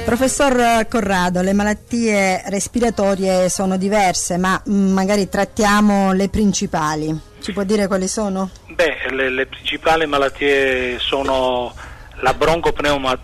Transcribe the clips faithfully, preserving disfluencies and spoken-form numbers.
Professor Corrado, le malattie respiratorie sono diverse, ma magari trattiamo le principali. Ci può dire quali sono? Beh, le, le principali malattie sono la broncopneuma,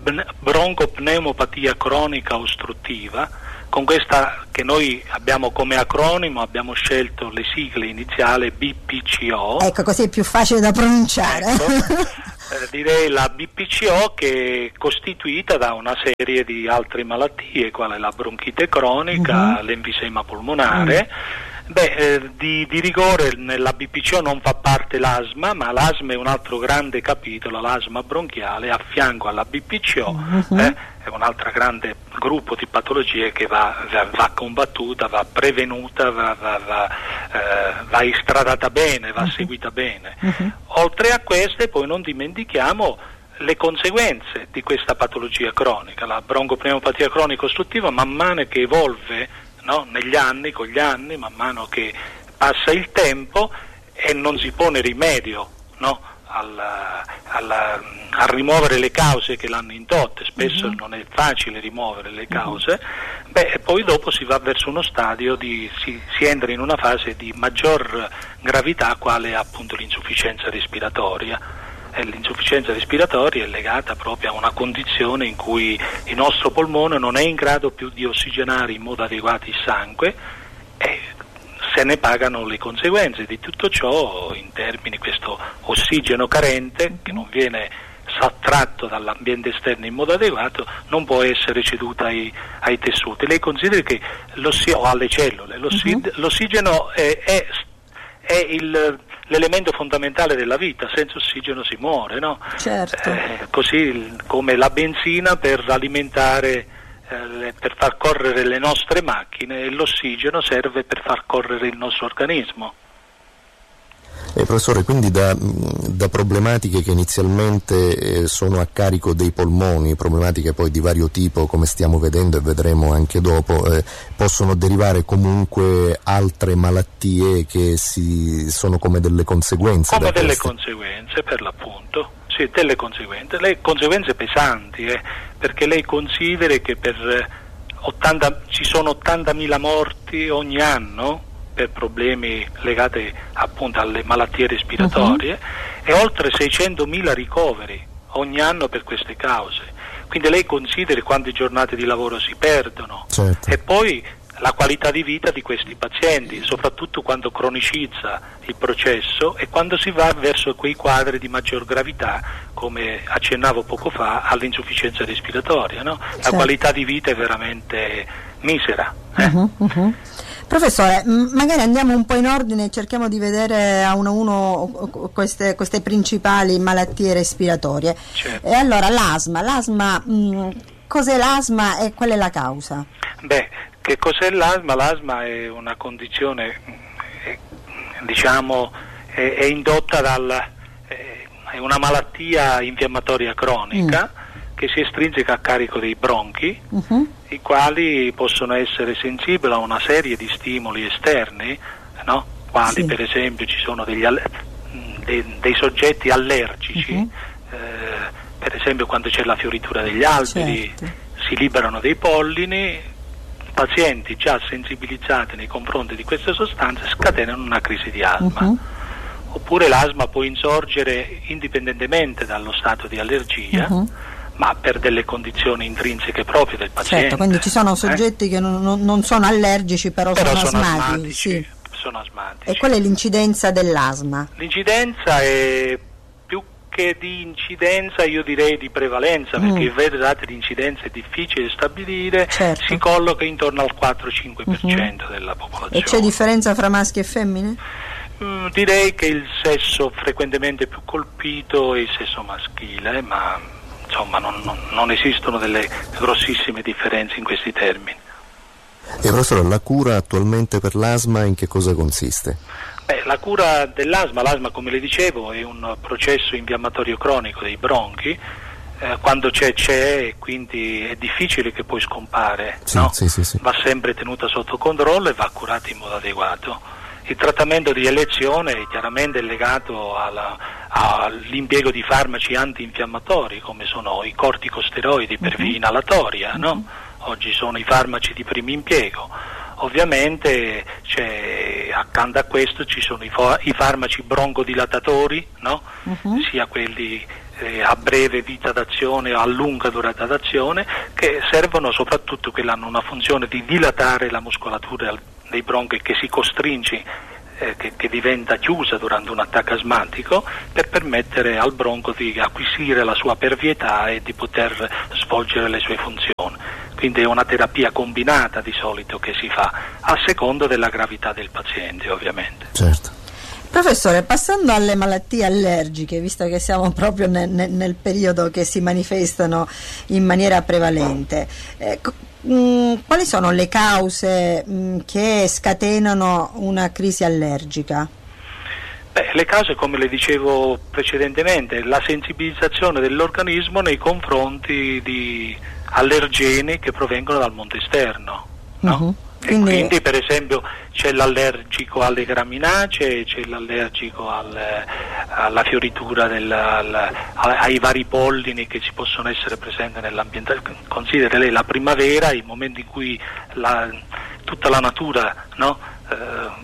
broncopneumopatia cronica ostruttiva. Con questa, che noi abbiamo come acronimo, abbiamo scelto le sigle iniziali B P C O. Ecco, così è più facile da pronunciare. Ecco, eh, direi la B P C O, che è costituita da una serie di altre malattie, quale la bronchite cronica, uh-huh. l'emfisema polmonare. Uh-huh. Beh, eh, di, di rigore nella B P C O non fa parte l'asma, ma l'asma è un altro grande capitolo, l'asma bronchiale, a fianco alla B P C O, uh-huh. eh, è un altro grande gruppo di patologie che va, va, va combattuta, va prevenuta, va, va, va, eh, va istradata bene, va uh-huh. seguita bene. Uh-huh. Oltre a queste, poi non dimentichiamo le conseguenze di questa patologia cronica, la broncopneumopatia cronica ostruttiva, man mano che evolve, no, negli anni, con gli anni, man mano che passa il tempo e non si pone rimedio, no, al, al, a rimuovere le cause che l'hanno indotte, spesso uh-huh. non è facile rimuovere le cause, uh-huh. beh, e poi dopo si va verso uno stadio di, si, si entra in una fase di maggior gravità, quale è appunto l'insufficienza respiratoria. E l'insufficienza respiratoria è legata proprio a una condizione in cui il nostro polmone non è in grado più di ossigenare in modo adeguato il sangue, e se ne pagano le conseguenze di tutto ciò in termini di questo ossigeno carente che non viene sottratto dall'ambiente esterno in modo adeguato, non può essere ceduta ai, ai tessuti. Lei consideri che l'ossigeno, o alle cellule, l'ossi, uh-huh. l'ossigeno è, è, è il l'elemento fondamentale della vita, senza ossigeno si muore, no? Certo. Eh, così come la benzina per alimentare, eh, per far correre le nostre macchine, e l'ossigeno serve per far correre il nostro organismo. Eh, professore, quindi da, da problematiche che inizialmente eh, sono a carico dei polmoni, problematiche poi di vario tipo, come stiamo vedendo e vedremo anche dopo, eh, possono derivare comunque altre malattie che si, sono come delle conseguenze? Come delle queste. conseguenze, per l'appunto, sì, delle conseguenze, le conseguenze pesanti, eh, perché lei consideri che per ottanta, ci sono ottantamila morti ogni anno per problemi legati appunto alle malattie respiratorie, uh-huh. e oltre seicentomila ricoveri ogni anno per queste cause. Quindi lei consideri quante giornate di lavoro si perdono, certo. e poi la qualità di vita di questi pazienti, soprattutto quando cronicizza il processo e quando si va verso quei quadri di maggior gravità, come accennavo poco fa, all'insufficienza respiratoria, no? Certo. La qualità di vita è veramente misera. Eh? Uh-huh, uh-huh. Professore, magari andiamo un po' in ordine e cerchiamo di vedere a uno a uno queste, queste principali malattie respiratorie. Certo. E allora l'asma, l'asma mh, cos'è l'asma e qual è la causa? Beh, che cos'è l'asma? L'asma è una condizione, eh, diciamo, è, è indotta dal, eh, è una malattia infiammatoria cronica, mm. che si estrinseca a carico dei bronchi, uh-huh. i quali possono essere sensibili a una serie di stimoli esterni, no? Quali sì. per esempio ci sono degli all- dei, dei soggetti allergici, uh-huh. eh, per esempio quando c'è la fioritura degli alberi, certo. si liberano dei pollini, pazienti già sensibilizzati nei confronti di queste sostanze scatenano una crisi di asma. Uh-huh. Oppure l'asma può insorgere indipendentemente dallo stato di allergia, uh-huh. ma per delle condizioni intrinseche proprie del paziente. Certo, quindi ci sono soggetti eh? che non, non sono allergici, però, però sono, sono asmatici. asmatici, sì. sono asmatici. E qual è l'incidenza dell'asma? L'incidenza è più che di incidenza, io direi di prevalenza, mm. perché i dati di incidenza è difficile stabilire, certo. si colloca intorno al quattro-cinque per cento uh-huh. della popolazione. E c'è differenza fra maschi e femmine? Mm, direi che il sesso frequentemente più colpito è il sesso maschile, ma insomma non, non, non esistono delle grossissime differenze in questi termini. E professore, la cura attualmente per l'asma in che cosa consiste? Beh, la cura dell'asma, l'asma come le dicevo è un processo infiammatorio cronico dei bronchi, eh, quando c'è c'è e quindi è difficile che poi scompare, sì, no? sì, sì, sì. Va sempre tenuta sotto controllo e va curata in modo adeguato. Il trattamento di elezione chiaramente è legato alla, all'impiego di farmaci antinfiammatori come sono i corticosteroidi per via inalatoria, no? Oggi sono i farmaci di primo impiego. Ovviamente c'è, accanto a questo ci sono i, fo- i farmaci broncodilatatori, no? Uh-huh. Sia quelli eh, a breve vita d'azione o a lunga durata d'azione, che servono soprattutto, che hanno una funzione di dilatare la muscolatura dei bronchi che si costringe, eh, che, che diventa chiusa durante un attacco asmatico, per permettere al bronco di acquisire la sua pervietà e di poter svolgere le sue funzioni. Quindi è una terapia combinata di solito che si fa, a seconda della gravità del paziente, ovviamente. Certo. Professore, passando alle malattie allergiche, visto che siamo proprio nel, nel, nel periodo che si manifestano in maniera prevalente, eh, mh, quali sono le cause mh, che scatenano una crisi allergica? Beh, le cause, come le dicevo precedentemente, la sensibilizzazione dell'organismo nei confronti di allergeni che provengono dal mondo esterno, no? Uh-huh. E quindi... quindi per esempio c'è l'allergico alle graminacee, c'è l'allergico al, alla fioritura del, al, ai vari pollini che ci possono essere presenti nell'ambiente. Considera lei la primavera, il momento in cui la, tutta la natura, no, eh,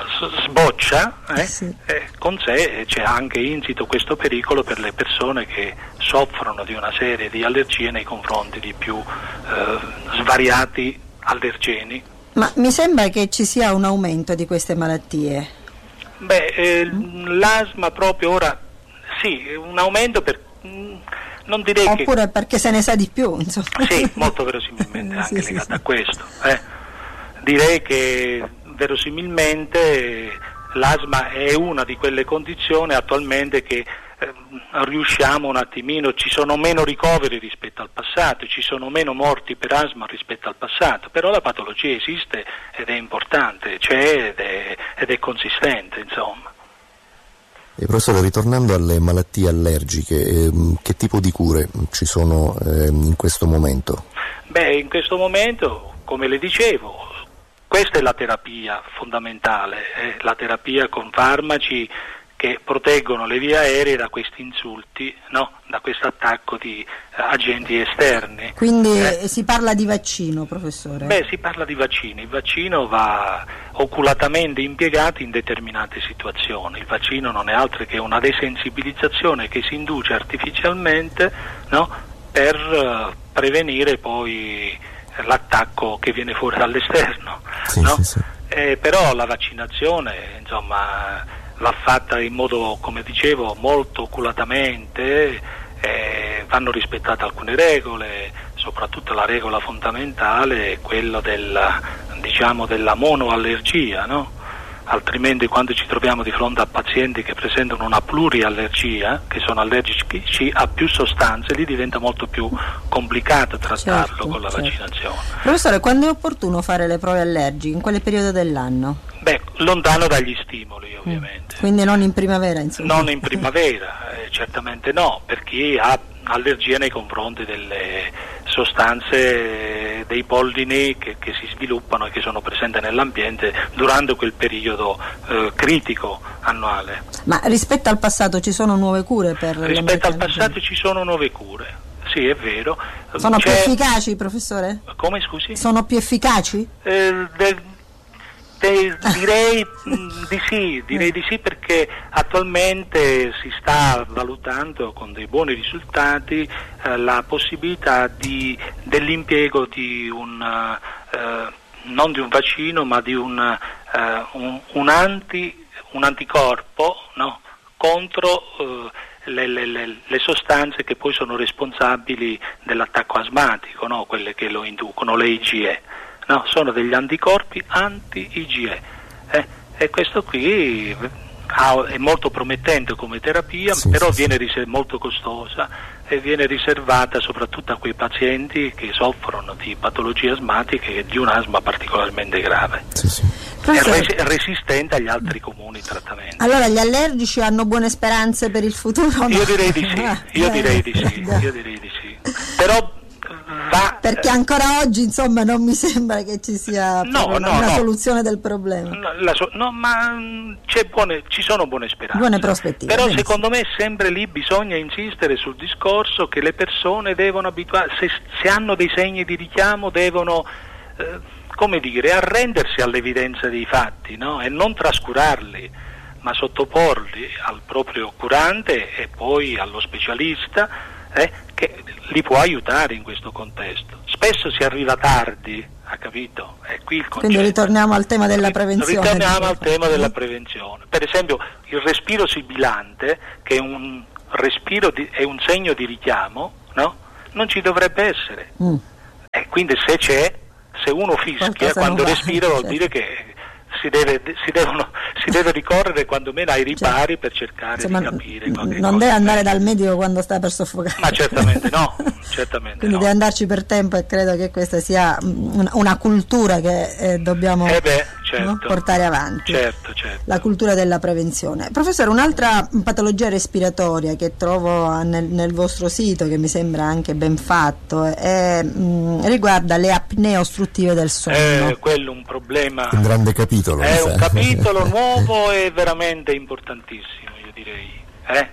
sboccia, eh, sì. eh, con sé c'è anche insito questo pericolo per le persone che soffrono di una serie di allergie nei confronti di più eh, svariati allergeni. Ma mi sembra che ci sia un aumento di queste malattie. Beh, eh, mm. l'asma proprio ora, sì, un aumento per... Mm, non direi Oppure che... perché se ne sa di più, insomma. Sì, molto verosimilmente anche sì, legato sì, a questo. Eh. Direi che verosimilmente l'asma è una di quelle condizioni attualmente che eh, riusciamo un attimino, ci sono meno ricoveri rispetto al passato, ci sono meno morti per asma rispetto al passato, però la patologia esiste ed è importante, c'è ed è, ed è consistente, insomma. E professore, ritornando alle malattie allergiche, ehm, che tipo di cure ci sono ehm, in questo momento? Beh, in questo momento, come le dicevo, questa è la terapia fondamentale, eh, la terapia con farmaci che proteggono le vie aeree da questi insulti, no? Da questo attacco di eh, agenti esterni. Quindi eh. si parla di vaccino, professore? Beh, si parla di vaccini. Il vaccino va oculatamente impiegato in determinate situazioni. Il vaccino non è altro che una desensibilizzazione che si induce artificialmente, no? Per uh, prevenire poi l'attacco che viene fuori dall'esterno, sì, no? sì, sì. Eh, però la vaccinazione, insomma, va fatta in modo, come dicevo, molto oculatamente, eh, vanno rispettate alcune regole, soprattutto la regola fondamentale è quella della, diciamo, della monoallergia, no? Altrimenti quando ci troviamo di fronte a pazienti che presentano una pluriallergia, che sono allergici a più sostanze, lì diventa molto più complicato trattarlo, certo, con la certo. vaccinazione. Professore, quando è opportuno fare le prove allergiche? In quale periodo dell'anno? Beh, lontano dagli stimoli, ovviamente. Mm. Quindi non in primavera, insomma. Non in primavera, eh, certamente no, per chi ha allergia nei confronti delle sostanze, dei pollini che, che si sviluppano e che sono presenti nell'ambiente durante quel periodo eh, critico annuale. Ma rispetto al passato ci sono nuove cure per Rispetto al passato ci sono nuove cure, sì, è vero. Sono C'è... più efficaci, professore? Come, scusi? Sono più efficaci? Eh, del... De, direi mh, di sì, direi di sì perché attualmente si sta valutando con dei buoni risultati eh, la possibilità di, dell'impiego di un eh, non di un vaccino ma di un, eh, un, un, anti, un anticorpo, no, contro eh, le, le, le, le sostanze che poi sono responsabili dell'attacco asmatico, no, quelle che lo inducono, le I G E. No, sono degli anticorpi anti-I G E eh, e questo qui è molto promettente come terapia, sì, però sì, viene riser- molto costosa e viene riservata soprattutto a quei pazienti che soffrono di patologie asmatiche e di un asma particolarmente grave. Sì, sì. È res- resistente agli altri comuni trattamenti. Allora gli allergici hanno buone speranze per il futuro? Io direi di sì, io direi di sì, io direi di sì. Però va Perché ancora oggi, insomma, non mi sembra che ci sia no, no, una no. soluzione del problema. No, la so- no ma c'è buone, ci sono buone speranze. Buone prospettive. Però benissimo. secondo me sempre lì bisogna insistere sul discorso che le persone devono abituare, se, se hanno dei segni di richiamo devono, eh, come dire, arrendersi all'evidenza dei fatti, no? E non trascurarli, ma sottoporli al proprio curante e poi allo specialista, eh, che li può aiutare in questo contesto. Spesso si arriva tardi, ha capito? È qui il concetto. Quindi ritorniamo al tema della prevenzione. Ritorniamo al tema della prevenzione. Per esempio il respiro sibilante, che è un respiro di, è un segno di richiamo, no? Non ci dovrebbe essere. Mm. E quindi se c'è, se uno fischia Qualcosa quando va, respira vuol certo. dire che si deve, si devono, si deve ricorrere quantomeno ai ripari, cioè, per cercare insomma, di capire non cosa. deve andare dal medico quando sta per soffocare, ma certamente no, certamente quindi no. deve andarci per tempo, e credo che questa sia una, una cultura che eh, dobbiamo eh beh, certo. no, portare avanti, certo, certo. la cultura della prevenzione. Professore, un'altra patologia respiratoria che trovo nel, nel vostro sito, che mi sembra anche ben fatto, è, mh, riguarda le apnee ostruttive del sonno. È quello un problema, un grande capitolo, è un capitolo nuovo e veramente importantissimo, io direi. Eh?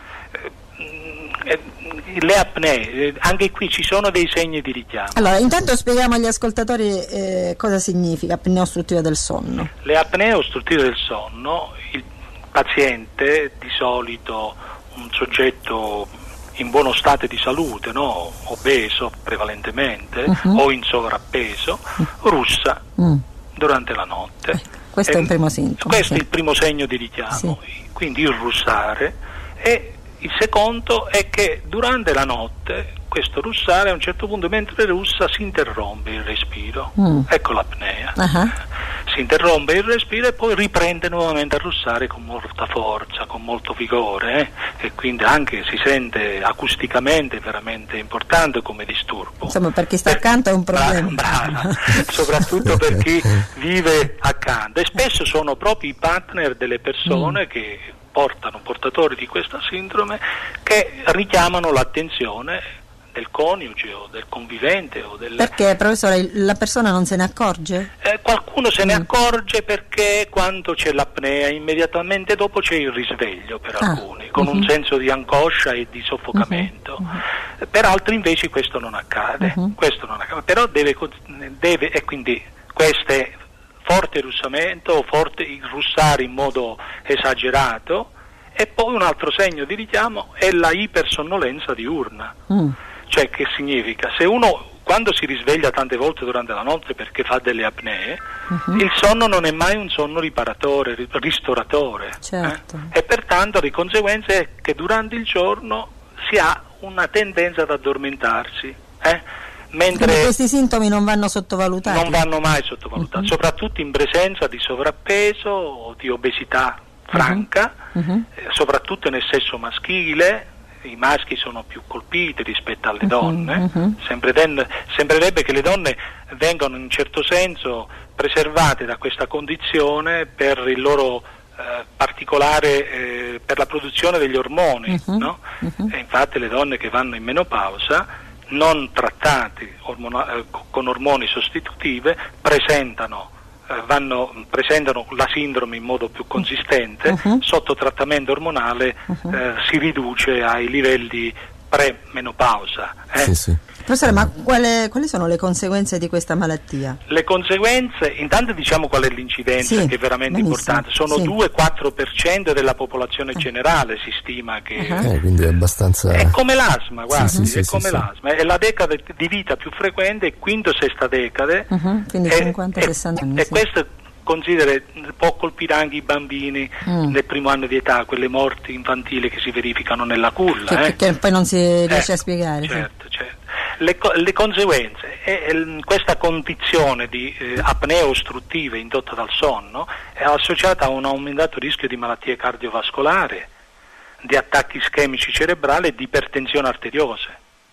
Eh, le apnee, anche qui ci sono dei segni di richiamo. Allora, intanto spieghiamo agli ascoltatori eh, cosa significa apnea ostruttiva del sonno. Le apnee ostruttive del sonno, il paziente, di solito un soggetto in buono stato di salute, no? Obeso prevalentemente, uh-huh. o in sovrappeso, russa uh-huh. durante la notte. Eh, questo e, è il primo sintomo. Questo sì. è il primo segno di richiamo, sì. Quindi il russare. E il secondo è che durante la notte questo russare, a un certo punto mentre russa si interrompe il respiro, mm. ecco l'apnea, uh-huh. si interrompe il respiro e poi riprende nuovamente a russare con molta forza, con molto vigore, eh? E quindi anche si sente acusticamente veramente importante come disturbo. Insomma, per chi sta per, accanto è un problema. Brava, brava. Soprattutto per chi vive accanto, e spesso sono proprio i partner delle persone mm. che portano, portatori di questa sindrome, che richiamano l'attenzione del coniuge o del convivente o del... Perché, professore, la persona non se ne accorge? Eh, qualcuno se mm. ne accorge perché quando c'è l'apnea immediatamente dopo c'è il risveglio per ah. alcuni, con uh-huh. un senso di angoscia e di soffocamento. Uh-huh. Uh-huh. Per altri invece questo non accade, uh-huh. questo non accade, però deve, deve e quindi queste forte russamento, forte russare in modo esagerato, e poi un altro segno di richiamo è la ipersonnolenza diurna. Mm. Cioè, che significa? Se uno quando si risveglia tante volte durante la notte perché fa delle apnee, uh-huh. il sonno non è mai un sonno riparatore, ristoratore. Certo. Eh? E pertanto di conseguenza è che durante il giorno si ha una tendenza ad addormentarsi. Eh? Mentre quindi questi sintomi non vanno sottovalutati? Non vanno mai sottovalutati, uh-huh. soprattutto in presenza di sovrappeso o di obesità franca, uh-huh. eh, soprattutto nel sesso maschile. I maschi sono più colpiti rispetto alle donne, uh-huh. Sempre den- sembrerebbe che le donne vengano in un certo senso preservate da questa condizione per il loro eh, particolare, eh, per la produzione degli ormoni, uh-huh. no? Uh-huh. E infatti le donne che vanno in menopausa, non trattate ormona- eh, con ormoni sostitutive, presentano Vanno, presentano la sindrome in modo più consistente, uh-huh. sotto trattamento ormonale uh-huh. eh, si riduce ai livelli pre-menopausa. Eh? Sì, sì. Professore, ma quale, quali sono le conseguenze di questa malattia? Le conseguenze, intanto diciamo qual è l'incidenza, sì, che è veramente benissimo. importante, sono sì. due quattro per cento della popolazione generale, si stima che... Uh-huh. Eh, quindi è abbastanza... È come l'asma, guarda, sì, sì, è sì, come sì, l'asma, è la decade di vita più frequente, quinto sesta decade, uh-huh. quindi cinquanta sessanta anni. E sì. questo, considera, può colpire anche i bambini mm. nel primo anno di età, quelle morti infantili che si verificano nella culla. Che, eh. che poi non si riesce eh, a spiegare. Certo, sì. certo. Le, le conseguenze, è, è, questa condizione di eh, apnea ostruttiva indotta dal sonno è associata a un aumentato rischio di malattie cardiovascolari, di attacchi ischemici cerebrali e di ipertensione arteriose.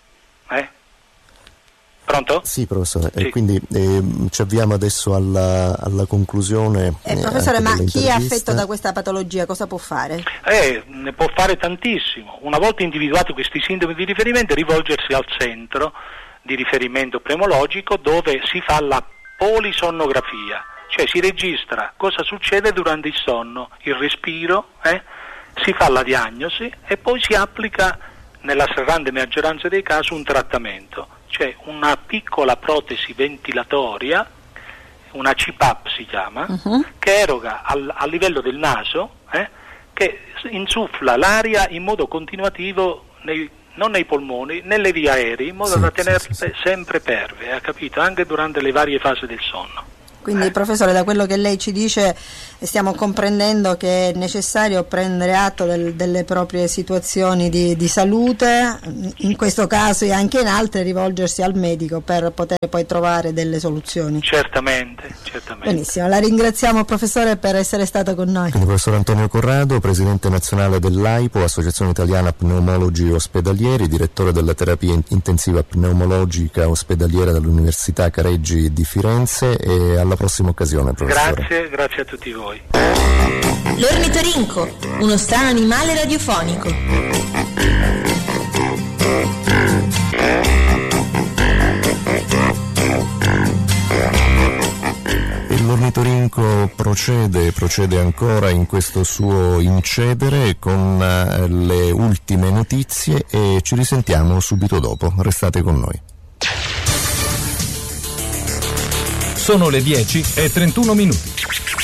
Eh? Pronto? Sì, professore, sì. E quindi eh, ci avviamo adesso alla, alla conclusione. Eh, professore, ma chi è affetto da questa patologia cosa può fare? Eh, ne può fare tantissimo. Una volta individuati questi sintomi di riferimento, rivolgersi al centro di riferimento pneumologico dove si fa la polisonnografia, cioè si registra cosa succede durante il sonno, il respiro, eh? si fa la diagnosi e poi si applica nella stragrande maggioranza dei casi un trattamento, cioè una piccola protesi ventilatoria, una C PAP si chiama, uh-huh. che eroga al, a livello del naso, eh? che insuffla l'aria in modo continuativo nei, non nei polmoni, nelle vie aeree, in modo sì, da tenerle sì, sì. sempre ferme, ha capito? Anche durante le varie fasi del sonno. Quindi, eh. professore, da quello che lei ci dice stiamo comprendendo che è necessario prendere atto del, delle proprie situazioni di, di salute, in questo caso e anche in altre, rivolgersi al medico per poter poi trovare delle soluzioni. Certamente, certamente. Benissimo, la ringraziamo professore per essere stato con noi. Quindi, professor Antonio Corrado, presidente nazionale dell'AIPO, Associazione Italiana Pneumologi Ospedalieri, direttore della terapia intensiva pneumologica ospedaliera dell'Università Careggi di Firenze, e alla prossima occasione, professore. Grazie, grazie a tutti voi. L'ornitorinco, uno strano animale radiofonico. E l'ornitorinco procede, procede ancora in questo suo incedere con uh, le ultime notizie e ci risentiamo subito dopo. Restate con noi. Sono le dieci e trentuno minuti.